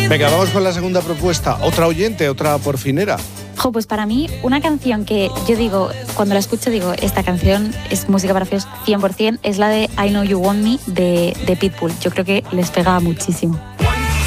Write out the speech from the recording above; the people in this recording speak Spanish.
Venga, vamos con la segunda propuesta. Otra oyente, otra porfinera. Jo, pues para mí, una canción que yo digo, cuando la escucho digo, esta canción es música para feos 100%, es la de I Know You Want Me de Pitbull. Yo creo que les pega muchísimo.